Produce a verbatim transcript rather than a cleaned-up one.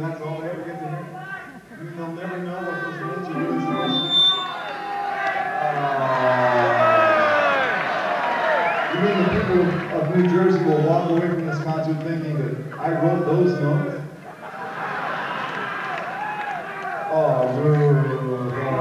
that's all they ever get to hear? I mean, they'll never know what those notes are really supposed to be. Uh, you mean the people of New Jersey will walk away from this concert thinking that I wrote those notes? Oh, boo.